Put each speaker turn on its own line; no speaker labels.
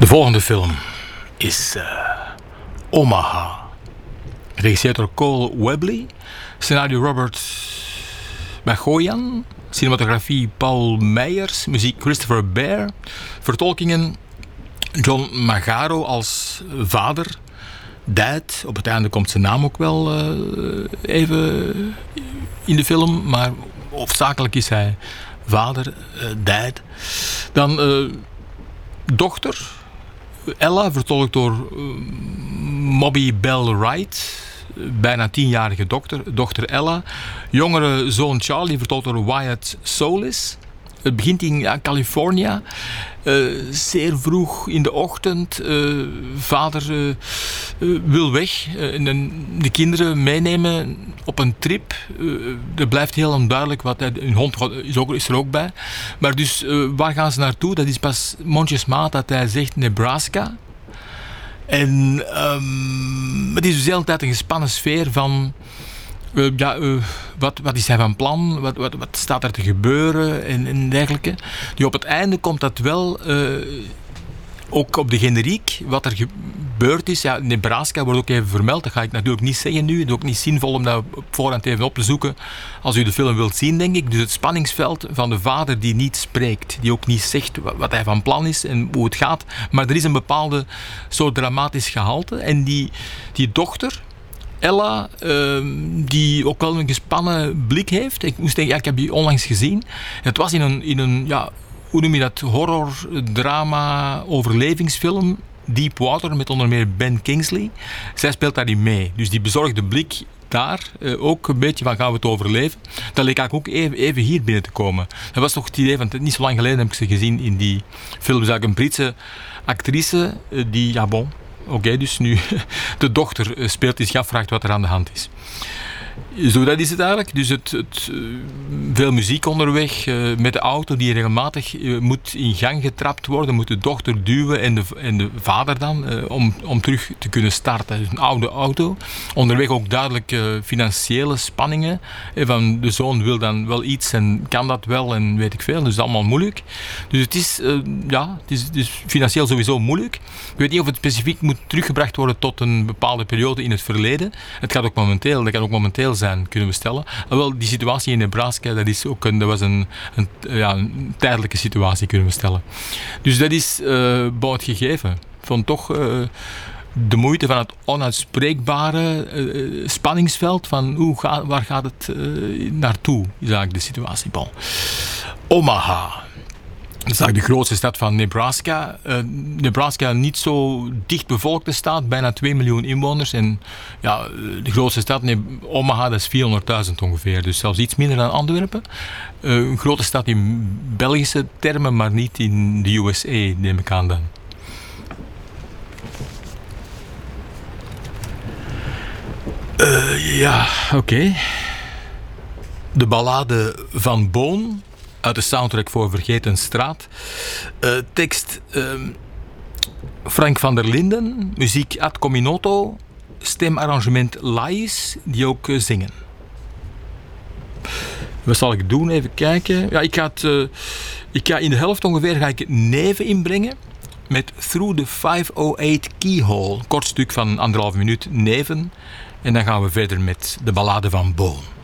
De volgende film is Omaha. Geregisseerd door Cole Webley. Scenario Robert Magoyan. Cinematografie Paul Meijers. Muziek Christopher Bear. Vertolkingen John Magaro als vader. Dad. Op het einde komt zijn naam ook wel even in de film. Maar hoofdzakelijk is hij vader, dad. Dan dochter Ella, vertolkt door Moby Bell Wright. Bijna 10-jarige dochter Ella. Jongere zoon Charlie, vertolkt door Wyatt Solis. Het begint in California. Zeer vroeg in de ochtend. Vader wil weg. De kinderen meenemen op een trip. Er blijft heel onduidelijk wat. Een hond is er ook bij. Maar dus waar gaan ze naartoe? Dat is pas mondjesmaat dat hij zegt Nebraska. En het is dus de hele tijd een gespannen sfeer van... wat is hij van plan? Wat staat er te gebeuren? En dergelijke. Die op het einde komt dat wel... ook op de generiek, wat er gebeurd is. Ja, Nebraska wordt ook even vermeld. Dat ga ik natuurlijk niet zeggen nu. Het is ook niet zinvol om dat op voorhand even op te zoeken. Als u de film wilt zien, denk ik. Dus het spanningsveld van de vader die niet spreekt. Die ook niet zegt wat hij van plan is en hoe het gaat. Maar er is een bepaalde soort dramatisch gehalte. En die dochter... Ella, die ook wel een gespannen blik heeft. Ik moest denken, ik heb die onlangs gezien. Het was in een hoe noem je dat, horror, drama, overlevingsfilm, Deep Water, met onder meer Ben Kingsley. Zij speelt daarin mee. Dus die bezorgde blik daar, ook een beetje van gaan we het overleven. Dat leek eigenlijk ook even hier binnen te komen. Dat was toch het idee, want niet zo lang geleden heb ik ze gezien in die film. Dus eigenlijk een Britse actrice die, Oké, dus nu de dochter speelt, is afvraagt wat er aan de hand is. Zo, dat is het eigenlijk. Dus veel muziek onderweg, met de auto die regelmatig moet in gang getrapt worden, moet de dochter duwen en de vader dan, om terug te kunnen starten. Dus een oude auto. Onderweg ook duidelijk financiële spanningen. Van de zoon wil dan wel iets en kan dat wel en weet ik veel. Dus dat is allemaal moeilijk. Dus het is financieel sowieso moeilijk. Ik weet niet of het specifiek moet teruggebracht worden tot een bepaalde periode in het verleden. Dat kan ook momenteel zijn, kunnen we stellen. Wel, die situatie in Nebraska, dat was een tijdelijke situatie, kunnen we stellen. Dus dat is het gegeven. Ik vond toch de moeite van het onuitspreekbare spanningsveld van waar gaat het naartoe, is eigenlijk de situatie. Omaha. Dat is eigenlijk de grootste stad van Nebraska. Nebraska niet zo dicht bevolkte staat, bijna 2 miljoen inwoners. En ja, de grootste stad, Omaha, dat is 400.000 ongeveer. Dus zelfs iets minder dan Antwerpen. Een grote stad in Belgische termen, maar niet in de USA, neem ik aan dan. Oké. De ballade van Boon. Uit de soundtrack voor Vergeten Straat. Tekst Frank van der Linden. Muziek Ad Cominoto. Stemarrangement Lais, die ook zingen. Wat zal ik doen? Even kijken. Ja, ik ga in de helft ongeveer het neven inbrengen. Met Through the 508 Keyhole. Kort stuk van 1,5 minuut neven. En dan gaan we verder met de ballade van Boon.